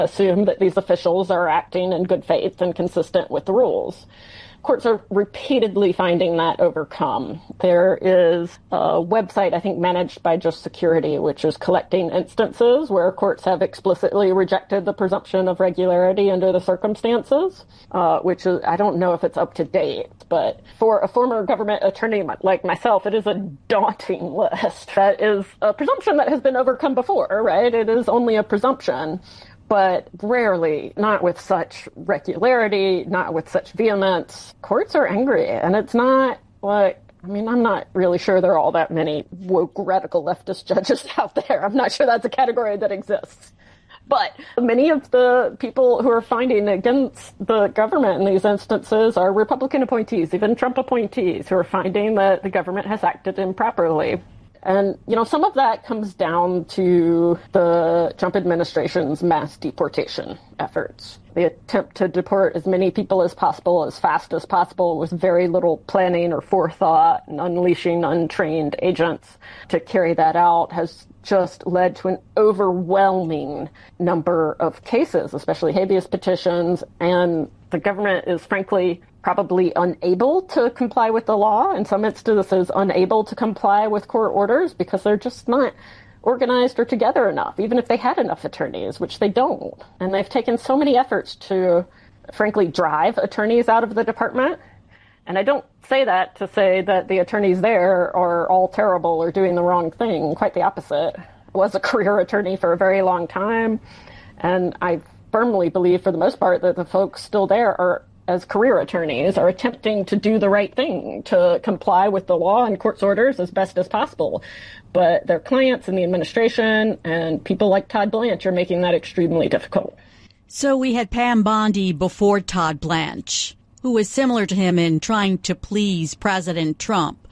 assume that these officials are acting in good faith and consistent with the rules. Courts are repeatedly finding that overcome. There is a website, I think, managed by Just Security, which is collecting instances where courts have explicitly rejected the presumption of regularity under the circumstances, which is, I don't know if it's up to date, but for a former government attorney like myself, it is a daunting list. That is a presumption that has been overcome before, right? It is only a presumption, but rarely, not with such regularity, not with such vehemence. Courts are angry, and it's not like, I'm not really sure there are all that many woke radical leftist judges out there. I'm not sure that's a category that exists. But many of the people who are fighting against the government in these instances are Republican appointees, even Trump appointees, who are finding that the government has acted improperly. And, some of that comes down to the Trump administration's mass deportation efforts. The attempt to deport as many people as possible, as fast as possible, with very little planning or forethought, and unleashing untrained agents to carry that out has just led to an overwhelming number of cases, especially habeas petitions, and the government is frankly probably unable to comply with the law, in some instances unable to comply with court orders because they're just not organized or together enough, even if they had enough attorneys, which they don't. And they've taken so many efforts to, frankly, drive attorneys out of the department. And I don't say that to say that the attorneys there are all terrible or doing the wrong thing. Quite the opposite. I was a career attorney for a very long time, and I firmly believe, for the most part, that the folks still there are, as career attorneys, are attempting to do the right thing, to comply with the law and court's orders as best as possible. But their clients and the administration and people like Todd Blanche are making that extremely difficult. So we had Pam Bondi before Todd Blanche, who was similar to him in trying to please President Trump.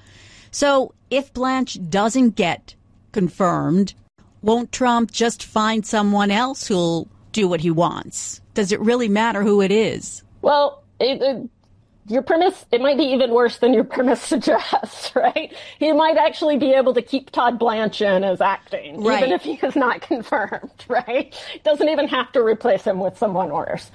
So if Blanche doesn't get confirmed, won't Trump just find someone else who'll do what he wants? Does it really matter who it is? Well, your premise, it might be even worse than your premise suggests, right? He might actually be able to keep Todd Blanche in as acting, right, even if he is not confirmed, right? Doesn't even have to replace him with someone worse.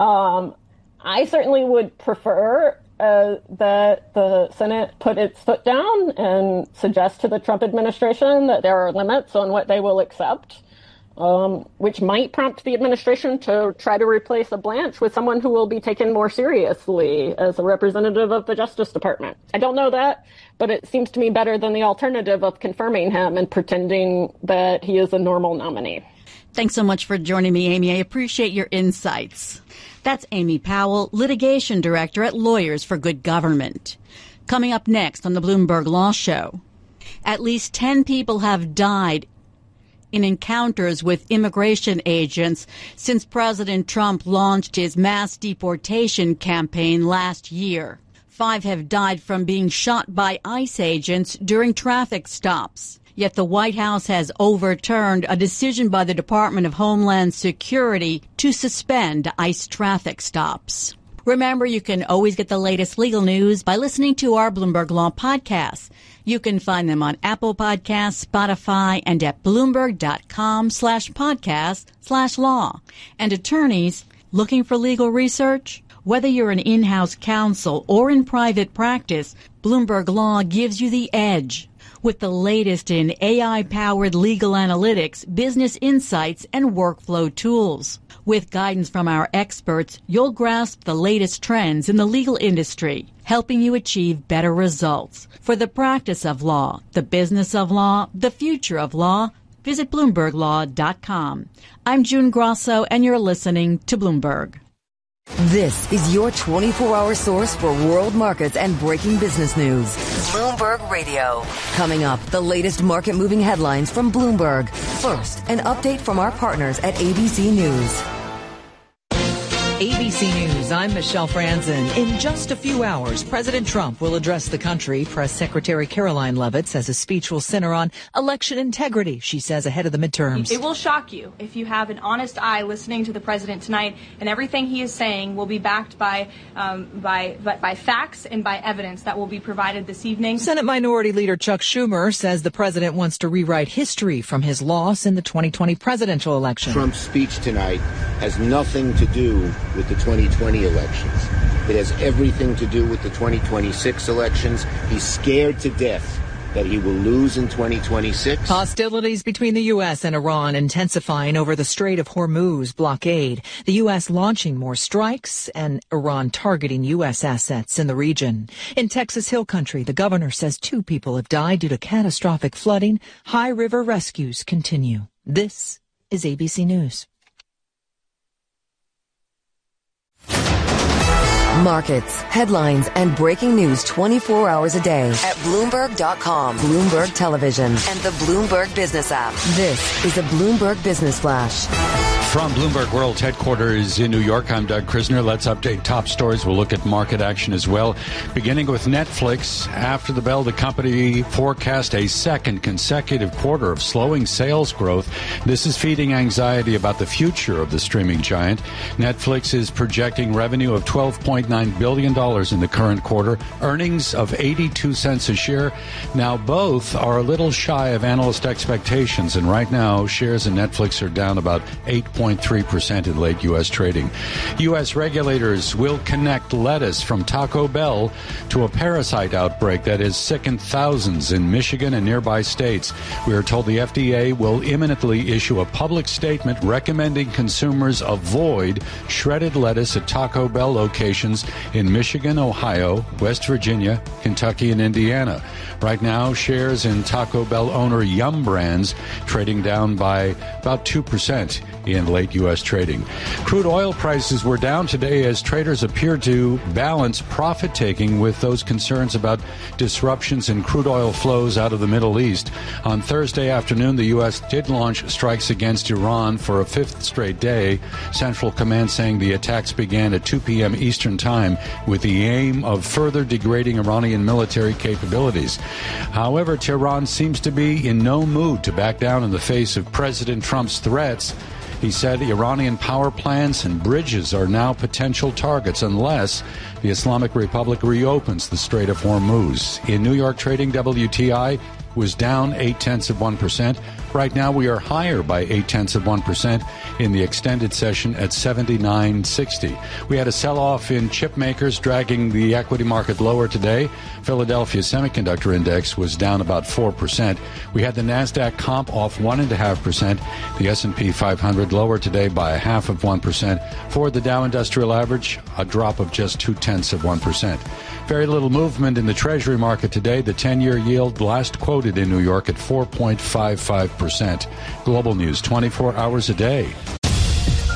I certainly would prefer that the Senate put its foot down and suggest to the Trump administration that there are limits on what they will accept, which might prompt the administration to try to replace a Blanche with someone who will be taken more seriously as a representative of the Justice Department. I don't know that, but it seems to me better than the alternative of confirming him and pretending that he is a normal nominee. Thanks so much for joining me, Amy. I appreciate your insights. That's Amy Powell, Litigation Director at Lawyers for Good Government. Coming up next on the Bloomberg Law Show, at least 10 people have died in encounters with immigration agents since President Trump launched his mass deportation campaign last year. 5 have died from being shot by ICE agents during traffic stops. Yet the White House has overturned a decision by the Department of Homeland Security to suspend ICE traffic stops. Remember, you can always get the latest legal news by listening to our Bloomberg Law podcasts. You can find them on Apple Podcasts, Spotify, and at Bloomberg.com/podcast/law. And attorneys looking for legal research? Whether you're an in-house counsel or in private practice, Bloomberg Law gives you the edge with the latest in AI-powered legal analytics, business insights, and workflow tools. With guidance from our experts, you'll grasp the latest trends in the legal industry, helping you achieve better results. For the practice of law, the business of law, the future of law, visit BloombergLaw.com. I'm June Grosso, and you're listening to Bloomberg. This is your 24-hour source for world markets and breaking business news. Bloomberg Radio. Coming up, the latest market-moving headlines from Bloomberg. First, an update from our partners at ABC News. ABC News, I'm Michelle Franzen. In just a few hours, President Trump will address the country. Press Secretary Caroline Leavitt says his speech will center on election integrity, she says, ahead of the midterms. It will shock you if you have an honest eye listening to the president tonight, and everything he is saying will be backed by facts and by evidence that will be provided this evening. Senate Minority Leader Chuck Schumer says the president wants to rewrite history from his loss in the 2020 presidential election. Trump's speech tonight has nothing to do with the 2020 elections. It has everything to do with the 2026 elections. He's scared to death that he will lose in 2026. Hostilities between the U.S. and Iran intensifying over the Strait of Hormuz blockade. The U.S. launching more strikes and Iran targeting U.S. assets in the region. In Texas Hill Country, the governor says 2 people have died due to catastrophic flooding. High River rescues continue. This is ABC News. Markets, headlines, and breaking news 24 hours a day at Bloomberg.com, Bloomberg Television, and the Bloomberg Business app. This is a Bloomberg Business Flash. From Bloomberg World Headquarters in New York, I'm Doug Krisner. Let's update top stories. We'll look at market action as well. Beginning with Netflix. After the bell, the company forecast a second consecutive quarter of slowing sales growth. This is feeding anxiety about the future of the streaming giant. Netflix is projecting revenue of $12.9 billion in the current quarter, earnings of 82 cents a share. Now, both are a little shy of analyst expectations, and right now, shares in Netflix are down about 8.3% in late U.S. trading. U.S. regulators will connect lettuce from Taco Bell to a parasite outbreak that has sickened thousands in Michigan and nearby states. We are told the FDA will imminently issue a public statement recommending consumers avoid shredded lettuce at Taco Bell locations in Michigan, Ohio, West Virginia, Kentucky, and Indiana. Right now, shares in Taco Bell owner Yum Brands trading down by about 2% in late U.S. trading. Crude oil prices were down today as traders appeared to balance profit-taking with those concerns about disruptions in crude oil flows out of the Middle East. On Thursday afternoon, the U.S. did launch strikes against Iran for a 5th straight day. Central Command saying the attacks began at 2 p.m. Eastern Time with the aim of further degrading Iranian military capabilities. However, Tehran seems to be in no mood to back down in the face of President Trump's threats. He said Iranian power plants and bridges are now potential targets unless the Islamic Republic reopens the Strait of Hormuz. In New York trading, WTI was down 0.8%. Right now, we are higher by 0.8% in the extended session at 79.60. We had a sell-off in chip makers, dragging the equity market lower today. Philadelphia Semiconductor Index was down about 4%. We had the NASDAQ comp off 1.5%. The S&P 500 lower today by 0.5%. For the Dow Industrial Average, a drop of just 0.2%. Very little movement in the Treasury market today. The 10-year yield last quoted in New York at 4.55%. Global news 24 hours a day.